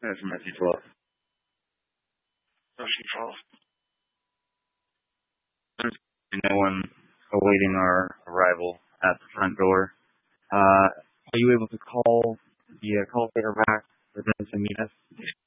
That's Matthew 12. Matthew 12. There's no one awaiting our arrival at the front door. Are you able to call the call center back for them to meet us?